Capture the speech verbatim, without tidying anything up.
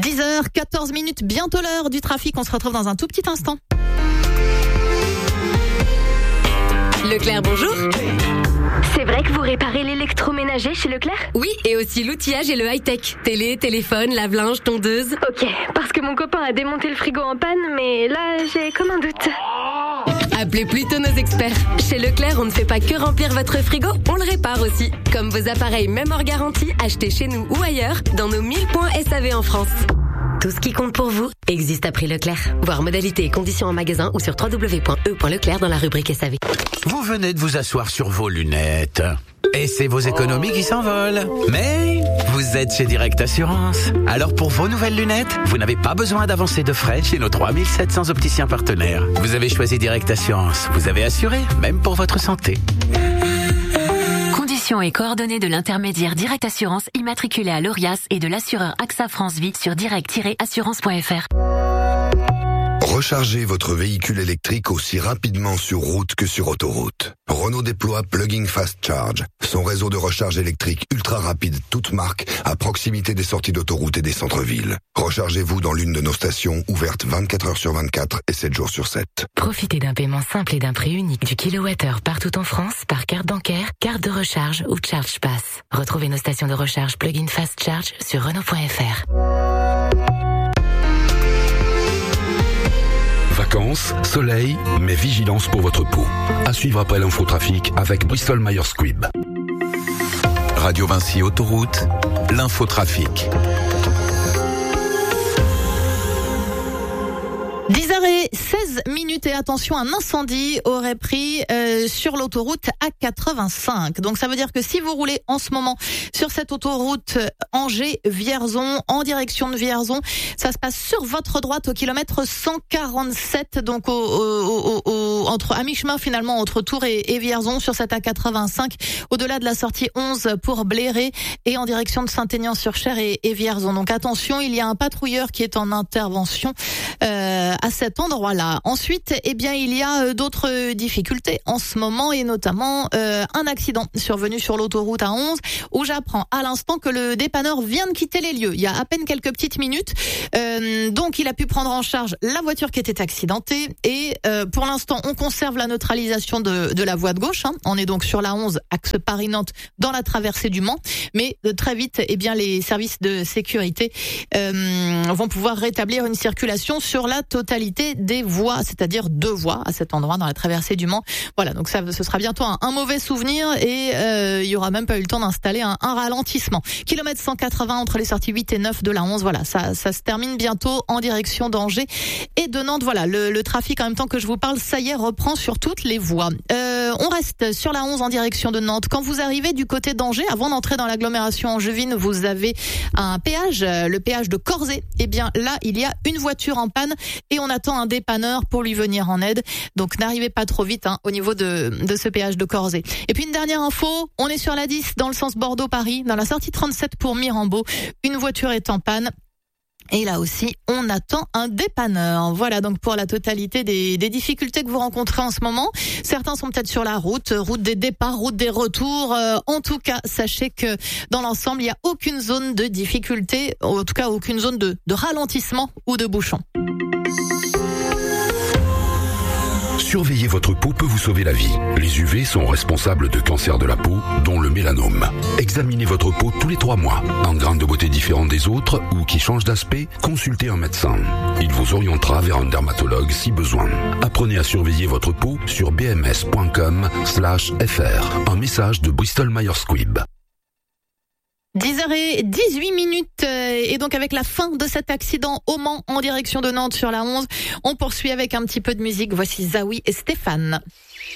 dix heures quatorze minutes, bientôt l'heure du trafic. On se retrouve dans un tout petit instant. Leclerc, bonjour. C'est vrai que vous réparez l'électroménager chez Leclerc ? Oui, et aussi l'outillage et le high-tech. Télé, téléphone, lave-linge, tondeuse. Ok, parce que mon copain a démonté le frigo en panne, mais là, j'ai comme un doute. Appelez plutôt nos experts. Chez Leclerc, on ne fait pas que remplir votre frigo, on le répare aussi. Comme vos appareils même hors garantie, achetés chez nous ou ailleurs, dans nos mille points S A V en France. Tout ce qui compte pour vous existe à prix Leclerc. Voir modalités et conditions en magasin ou sur w w w point e point leclerc dans la rubrique S A V. Vous venez de vous asseoir sur vos lunettes. Et c'est vos économies qui s'envolent. Mais vous êtes chez Direct Assurance. Alors pour vos nouvelles lunettes, vous n'avez pas besoin d'avancer de frais chez nos trois mille sept cents opticiens partenaires. Vous avez choisi Direct Assurance. Vous avez assuré, même pour votre santé. Conditions et coordonnées de l'intermédiaire Direct Assurance immatriculé à l'Orias et de l'assureur AXA France Vie sur direct tiret assurance point f r. Rechargez votre véhicule électrique aussi rapidement sur route que sur autoroute. Renault déploie Plug-in Fast Charge, son réseau de recharge électrique ultra rapide toute marque à proximité des sorties d'autoroute et des centres-villes. Rechargez-vous dans l'une de nos stations ouvertes vingt-quatre heures sur vingt-quatre et sept jours sur sept. Profitez d'un paiement simple et d'un prix unique du kilowattheure partout en France par carte bancaire, carte de recharge ou Charge Pass. Retrouvez nos stations de recharge Plug-in Fast Charge sur Renault point f r. Vacances, soleil, mais vigilance pour votre peau. À suivre après l'infotrafic avec Bristol Myers Squibb. Radio Vinci Autoroute, l'infotrafic. dix heures seize minutes et attention, un incendie aurait pris euh, sur l'autoroute A quatre-vingt-cinq. Donc ça veut dire que si vous roulez en ce moment sur cette autoroute Angers-Vierzon en direction de Vierzon, ça se passe sur votre droite au kilomètre cent quarante-sept, donc au, au, au, au, entre à mi-chemin finalement entre Tours et, et Vierzon sur cette A quatre-vingt-cinq, au-delà de la sortie onze pour Bléré et en direction de Saint-Aignan-sur-Cher et, et Vierzon. Donc attention, il y a un patrouilleur qui est en intervention euh, à cet endroit-là. Ensuite, eh bien, il y a d'autres difficultés en ce moment et notamment euh, un accident survenu sur l'autoroute A onze où j'apprends à l'instant que le dépanneur vient de quitter les lieux. Il y a à peine quelques petites minutes. Euh, donc, il a pu prendre en charge la voiture qui était accidentée et euh, pour l'instant, on conserve la neutralisation de, de la voie de gauche. Hein. On est donc sur la onze, axe Paris-Nantes, dans la traversée du Mans. Mais de très vite, eh bien, les services de sécurité euh, vont pouvoir rétablir une circulation sur la totalité des voies, c'est-à-dire deux voies à cet endroit dans la traversée du Mans. Voilà, donc ça, ce sera bientôt un, un mauvais souvenir et euh, il y aura même pas eu le temps d'installer un, un ralentissement. Kilomètre cent quatre-vingts entre les sorties huit et neuf de la onze. Voilà, ça, ça se termine bientôt en direction d'Angers et de Nantes. Voilà, le, le trafic en même temps que je vous parle, ça y est, reprend sur toutes les voies. Euh, on reste sur la onze en direction de Nantes. Quand vous arrivez du côté d'Angers, avant d'entrer dans l'agglomération angevine, vous avez un péage, le péage de Corzé. Eh bien là, il y a une voiture en panne et on attend un dépanneur pour lui venir en aide. Donc n'arrivez pas trop vite hein, au niveau de, de ce péage de Corzé. Et puis une dernière info, on est sur la dix dans le sens Bordeaux-Paris, dans la sortie trente-sept pour Mirambeau. Une voiture est en panne. Et là aussi, on attend un dépanneur. Voilà donc pour la totalité des, des difficultés que vous rencontrez en ce moment. Certains sont peut-être sur la route, route des départs, route des retours. Euh, en tout cas, sachez que dans l'ensemble, il n'y a aucune zone de difficulté, en tout cas aucune zone de, de ralentissement ou de bouchon. Surveiller votre peau peut vous sauver la vie. Les U V sont responsables de cancers de la peau, dont le mélanome. Examinez votre peau tous les trois mois. Un grain de beauté différent des autres ou qui change d'aspect, consultez un médecin. Il vous orientera vers un dermatologue si besoin. Apprenez à surveiller votre peau sur b m s point com slash f r. Un message de Bristol Myers Squibb. dix heures dix-huit minutes et donc avec la fin de cet accident au Mans en direction de Nantes sur la onze, on poursuit avec un petit peu de musique. Voici Zawi et Stéphane.